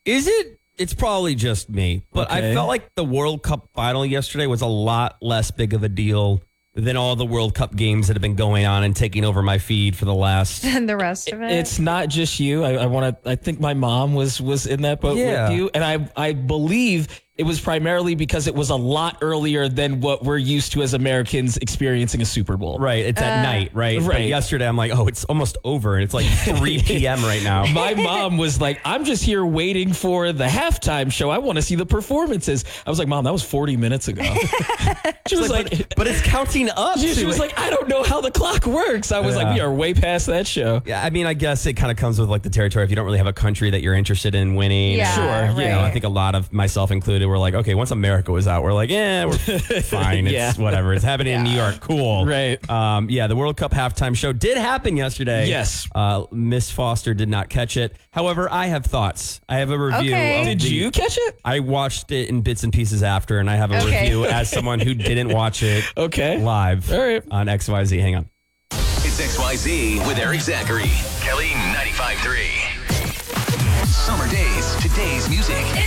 Is it? It's probably just me, but I felt like the World Cup final yesterday was a lot less big of a deal than all the World Cup games that have been going on and taking over my feed for the last. And the rest of it. It's not just you. I think my mom was in that boat with you, and I believe it was primarily because it was a lot earlier than what we're used to as Americans experiencing a Super Bowl. Right. It's at night, right? Right. But yesterday, I'm like, oh, it's almost over. And it's like 3 p.m. right now. My mom was like, I'm just here waiting for the halftime show. I want to see the performances. I was like, Mom, that was 40 minutes ago. She was like, but it's counting up. She was like, I don't know how the clock works. I was like, we are way past that show. Yeah, I mean, I guess it kind of comes with like the territory. If you don't really have a country that you're interested in winning. Yeah, sure. You know, I think a lot of myself included were like, okay, once America was out, we're like, we're fine. It's whatever. It's happening in New York. Cool. Right. The World Cup halftime show did happen yesterday. Yes. Miss Foster did not catch it. However, I have thoughts. I have a review. Okay. Did you catch it? I watched it in bits and pieces after, and I have a review as someone who didn't watch it live on XYZ. Hang on. It's XYZ with Eric Zachary. Kelly 95.3. Summer days, today's music.